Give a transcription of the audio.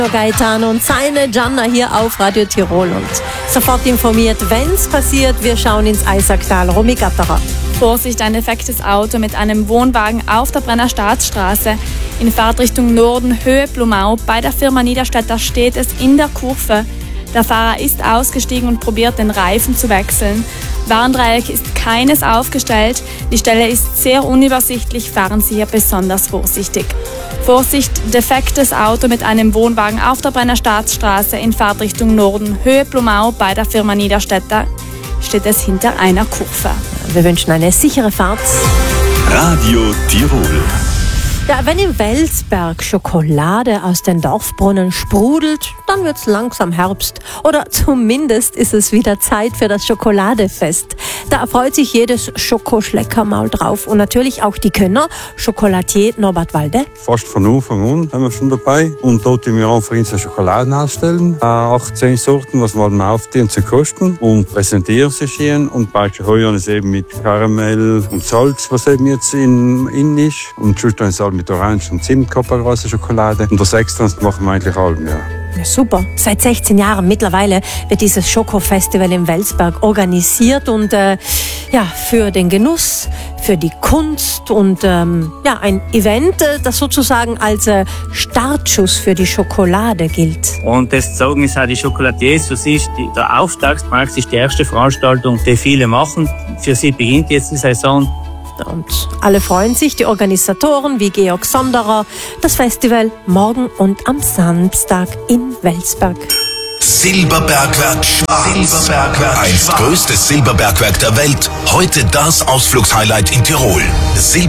Gaetano und seine Gianna hier auf Radio Tirol und sofort informiert, wenn's passiert. Wir schauen ins Eisacktal. Romy Gatterer. Vorsicht, ein defektes Auto mit einem Wohnwagen auf der Brenner Staatsstraße. In Fahrtrichtung Norden, Höhe Blumau. Bei der Firma Niederstädter steht es in der Kurve. Der Fahrer ist ausgestiegen und probiert, den Reifen zu wechseln. Warndreieck ist keines aufgestellt. Die Stelle ist sehr unübersichtlich. Fahren Sie hier besonders vorsichtig. Vorsicht, defektes Auto mit einem Wohnwagen auf der Brenner Staatsstraße in Fahrtrichtung Norden, Höhe Blumau. Bei der Firma Niederstädter steht es hinter einer Kurve. Wir wünschen eine sichere Fahrt. Radio Tirol. Ja, wenn im Welsberg Schokolade aus den Dorfbrunnen sprudelt, dann wird's langsam Herbst. Oder zumindest ist es wieder Zeit für das Schokoladefest. Da freut sich jedes Schokoschleckermaul drauf. Und natürlich auch die Könner, Chocolatier Norbert Walde. Fast von Anfang an sind wir schon dabei. Und dort wir einfach unsere Schokoladen ausstellen. 18 Sorten, was wir mal aufziehen zu kosten. Und präsentieren sie schön. Und bald heuer ist eben mit Karamell und Salz, was eben jetzt in ist. Und sonst ist halt mit Orange und Zimt große Schokolade. Und das Extra machen wir eigentlich allem, ja. Ja, super. Seit 16 Jahren mittlerweile wird dieses Schokofestival im Welsberg organisiert und für den Genuss, für die Kunst und ein Event, das sozusagen als Startschuss für die Schokolade gilt. Und das sagen es auch die Chocolatiers, das ist der Auftakt, praktisch die erste Veranstaltung, die viele machen. Für sie beginnt jetzt die Saison. Und alle freuen sich, die Organisatoren wie Georg Sonderer, das Festival morgen und am Samstag in Welsberg. Silberbergwerk Schwarz. Ein größtes Silberbergwerk der Welt. Heute das Ausflugshighlight in Tirol.